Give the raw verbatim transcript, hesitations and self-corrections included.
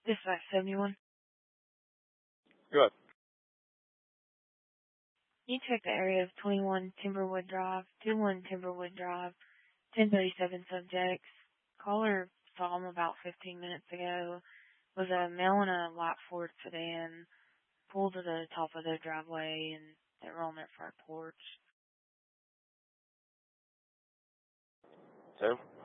Dispatch seventy-one. Go ahead. You check the area of twenty-one Timberwood Drive, twenty-one Timberwood Drive, ten thirty-seven subjects. Caller saw him about fifteen minutes ago. Was a male in a white Ford sedan. Pulled to the top of their driveway and they were on their front porch. Tim?